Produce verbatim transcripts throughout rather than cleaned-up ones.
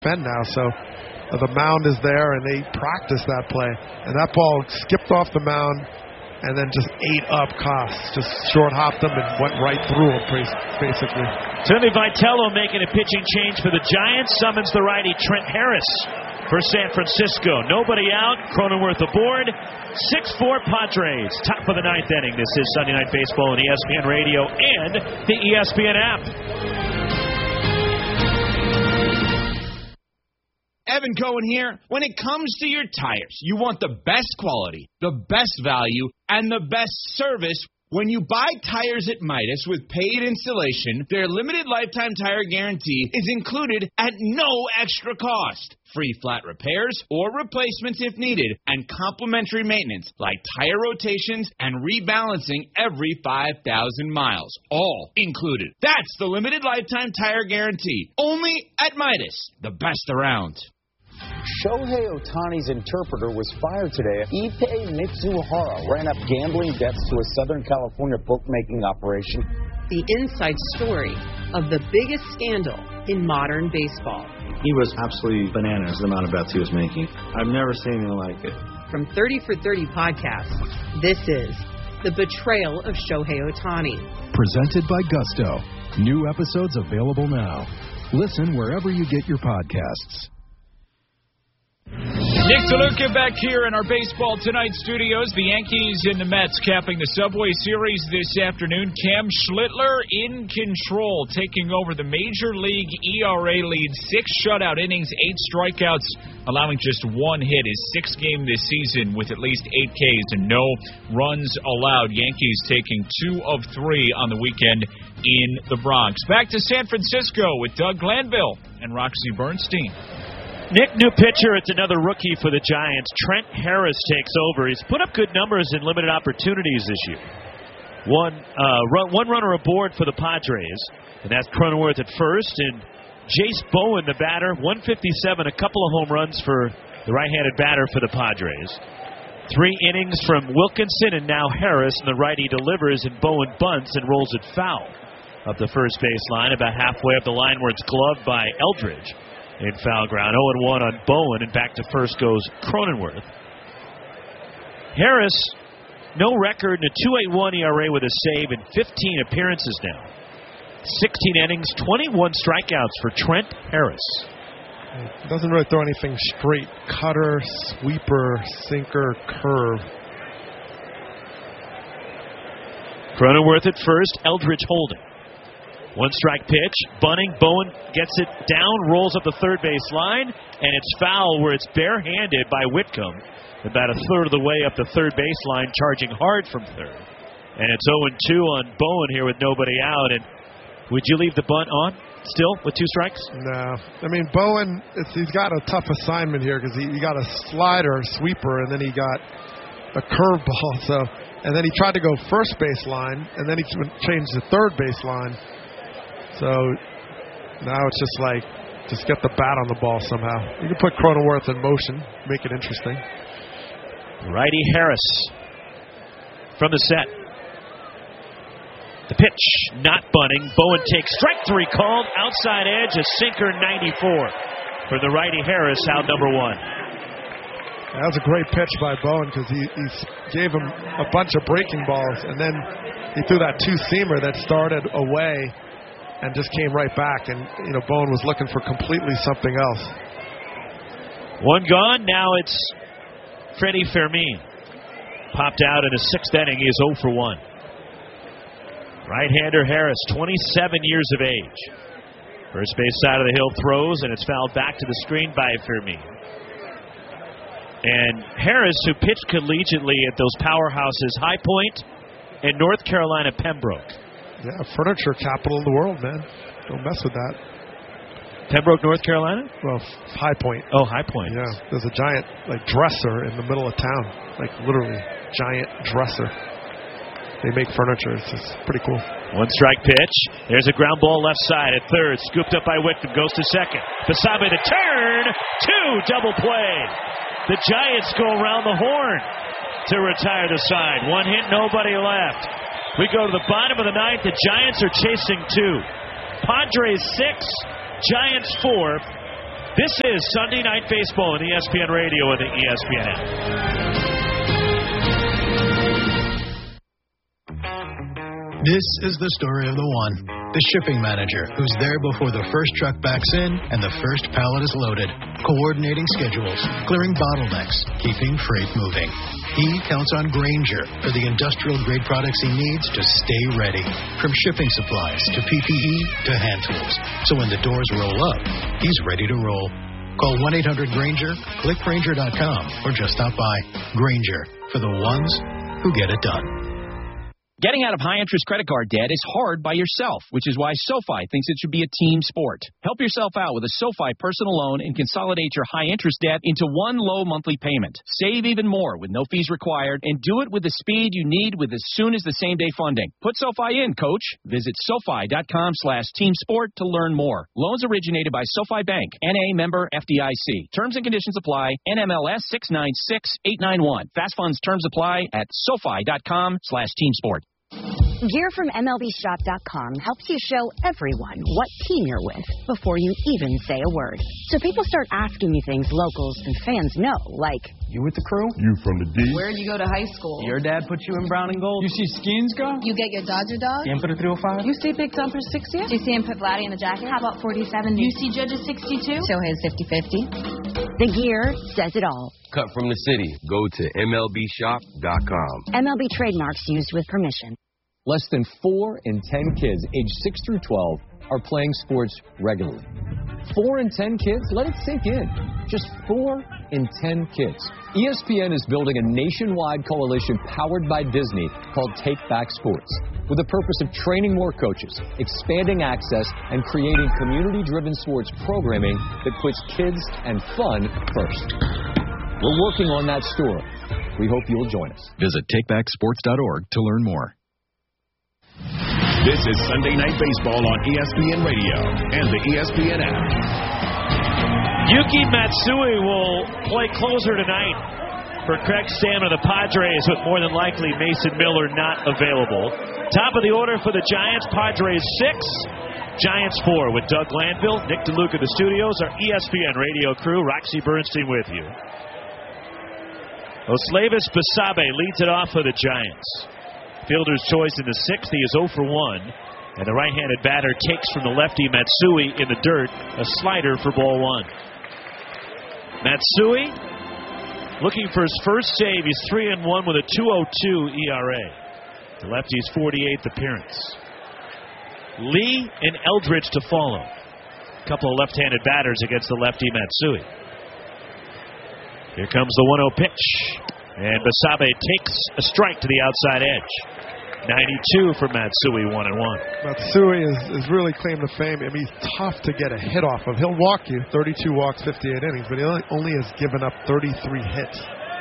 defend now, so uh, the mound is there, and they practice that play. And that ball skipped off the mound and then just ate up Koss. Just short-hopped him and went right through him, basically. Tony Vitello making a pitching change for the Giants. Summons the righty Trent Harris for San Francisco. Nobody out. Cronenworth aboard. six four Padres. Top of the ninth inning. This is Sunday Night Baseball on E S P N Radio and the E S P N app. Evan Cohen here. When it comes to your tires, you want the best quality, the best value, and the best service. When you buy tires at Midas with paid installation, their limited lifetime tire guarantee is included at no extra cost. Free flat repairs or replacements if needed, and complimentary maintenance like tire rotations and rebalancing every five thousand miles. All included. That's the limited lifetime tire guarantee. Only at Midas, the best around. Shohei Ohtani's interpreter was fired today. Ippei Mitsuhara ran up gambling debts to a Southern California bookmaking operation. The inside story of the biggest scandal in modern baseball. He was absolutely bananas, the amount of bets he was making. I've never seen anything like it. From thirty for thirty Podcasts, this is The Betrayal of Shohei Ohtani. Presented by Gusto. New episodes available now. Listen wherever you get your podcasts. Nick DeLuca back here in our Baseball Tonight studios. The Yankees and the Mets capping the Subway Series this afternoon. Cam Schlittler in control, taking over the Major League E R A lead. Six shutout innings, eight strikeouts, allowing just one hit. His sixth game this season with at least eight Ks and no runs allowed. Yankees taking two of three on the weekend in the Bronx. Back to San Francisco with Doug Glanville and Roxy Bernstein. Nick, new pitcher. It's another rookie for the Giants. Trent Harris takes over. He's put up good numbers in limited opportunities this year. One uh, run, one runner aboard for the Padres, and that's Cronenworth at first. And Jace Bowen, the batter, one fifty-seven, a couple of home runs for the right-handed batter for the Padres. Three innings from Wilkinson, and now Harris, and the righty delivers, and Bowen bunts and rolls it foul up the first baseline, about halfway up the line where it's gloved by Eldridge. In foul ground, oh and one on Bowen, and back to first goes Cronenworth. Harris, no record, and a two point eight one E R A with a save in fifteen appearances now. sixteen innings, twenty-one strikeouts for Trent Harris. Doesn't really throw anything straight. Cutter, sweeper, sinker, curve. Cronenworth at first, Eldridge holding. One strike pitch, bunting, Bowen gets it down, rolls up the third base line, and it's foul where it's barehanded by Whitcomb. About a third of the way up the third base line, charging hard from third. And it's oh and two on Bowen here with nobody out. And would you leave the bunt on still with two strikes? No. I mean, Bowen, it's, he's got a tough assignment here because he, he got a slider, a sweeper, and then he got a curveball. So, and then he tried to go first base line, and then he changed the third base line. So now it's just like, just get the bat on the ball somehow. You can put Cronenworth in motion, make it interesting. Righty Harris from the set. The pitch, not bunting. Bowen takes strike three called. Outside edge, a sinker ninety-four for the righty Harris, out number one. That was a great pitch by Bowen because he, he gave him a bunch of breaking balls, and then he threw that two-seamer that started away and just came right back, and you know Bowen was looking for completely something else. One gone. Now it's Freddie Fermin. Popped out in his sixth inning. He is oh for one. Right-hander Harris, twenty-seven years of age. First base side of the hill throws, and it's fouled back to the screen by Fermin. And Harris, who pitched collegiately at those powerhouses, High Point and North Carolina Pembroke. Yeah, furniture capital of the world, man. Don't mess with that. Pembroke, North Carolina? Well, High Point. Oh, High Point. Yeah, there's a giant like dresser in the middle of town, like literally giant dresser. They make furniture. It's just pretty cool. One strike pitch. There's a ground ball left side at third. Scooped up by Whitcomb. Goes to second. Basabe the turn. Two double play. The Giants go around the horn to retire the side. One hit, nobody left. We go to the bottom of the ninth. The Giants are chasing two. Padres six, Giants four. This is Sunday Night Baseball on E S P N Radio and the E S P N app. This is the story of the one, the shipping manager, who's there before the first truck backs in and the first pallet is loaded, coordinating schedules, clearing bottlenecks, keeping freight moving. He counts on Grainger for the industrial-grade products he needs to stay ready, from shipping supplies to P P E to hand tools. So when the doors roll up, he's ready to roll. Call one eight hundred Grainger, click Grainger dot com, or just stop by. Grainger, for the ones who get it done. Getting out of high-interest credit card debt is hard by yourself, which is why SoFi thinks it should be a team sport. Help yourself out with a SoFi personal loan and consolidate your high-interest debt into one low monthly payment. Save even more with no fees required, and do it with the speed you need with as soon as the same-day funding. Put SoFi in, coach. Visit SoFi.com slash team sport to learn more. Loans originated by SoFi Bank, N A member F D I C. Terms and conditions apply. N M L S six nine six eight nine one. Fast funds terms apply at SoFi.com slash team sport. Gear from M L B Shop dot com helps you show everyone what team you're with before you even say a word. So people start asking you things locals and fans know, like, you with the crew? You from the D? Where'd you go to high school? Your dad put you in brown and gold? You see skins go? You get your Dodger dog? Siempre three oh five? You see Big Thumper six years? Do you see him put Vladdy in the jacket? How about forty-seven? Do you see Judge's sixty-two? Shohei's fifty-fifty. The gear says it all. Cut from the city. Go to M L B Shop dot com. M L B trademarks used with permission. Less than four in ten kids aged six through twelve are playing sports regularly. Four in ten kids? Let it sink in. Just four in ten kids. E S P N is building a nationwide coalition powered by Disney called Take Back Sports, with the purpose of training more coaches, expanding access, and creating community-driven sports programming that puts kids and fun first. We're working on that story. We hope you'll join us. Visit take back sports dot org to learn more. This is Sunday Night Baseball on E S P N Radio and the E S P N app. Yuki Matsui will play closer tonight for Craig Stammen of the Padres, with more than likely Mason Miller not available. Top of the order for the Giants, Padres six, Giants four, with Doug Landville, Nick DeLuca, the studios, our E S P N radio crew, Roxy Bernstein with you. Osleivis Basabe leads it off for the Giants. Fielder's choice in the sixth. He is oh for one. And the right-handed batter takes from the lefty Matsui in the dirt. A slider for ball one. Matsui looking for his first save. He's three and one with a two oh two E R A. The lefty's forty-eighth appearance. Lee and Eldridge to follow. A couple of left-handed batters against the lefty Matsui. Here comes the one oh pitch. And Basabe takes a strike to the outside edge. ninety-two for Matsui, one and one. Matsui is, is really claimed to fame. I mean, he's tough to get a hit off of. He'll walk you, thirty-two walks, fifty-eight innings, but he only, only has given up thirty-three hits.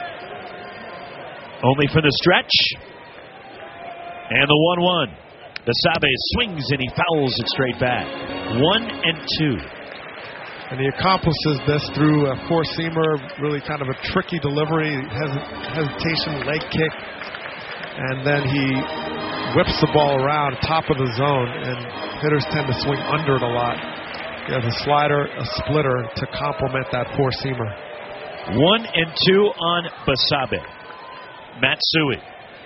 Only for the stretch. And the one one. Basabe swings and he fouls it straight back. One and two. And he accomplishes this through a four-seamer, really kind of a tricky delivery, hes- hesitation, leg kick. And then he whips the ball around top of the zone, and hitters tend to swing under it a lot. He has a slider, a splitter to complement that four-seamer. One and two on Basabe. Matsui.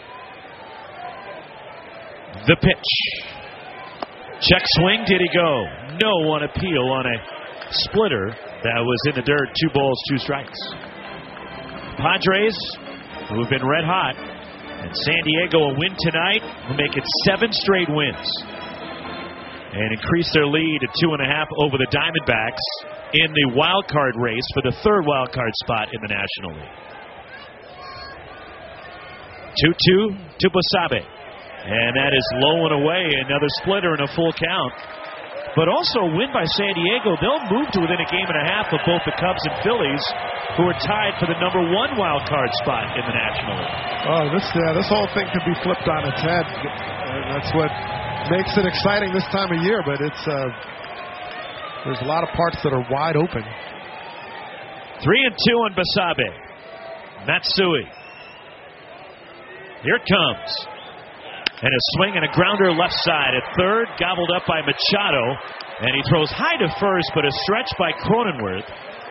The pitch. Check swing. Did he go? No on appeal on a splitter that was in the dirt. Two balls, two strikes. Padres, who have been red hot, and San Diego a win tonight, will make it seven straight wins and increase their lead to two and a half over the Diamondbacks in the wild card race for the third wild card spot in the National League. two two to Basabe, and that is low and away. Another splitter and a full count. But also a win by San Diego. They'll move to within a game and a half of both the Cubs and Phillies, who are tied for the number one wild card spot in the National League. Oh, this yeah, this whole thing could be flipped on its head. That's what makes it exciting this time of year. But it's uh, there's a lot of parts that are wide open. Three and two on Basabe. Matsui. Here it comes. And a swing and a grounder left side at third, gobbled up by Machado. And he throws high to first, but a stretch by Cronenworth.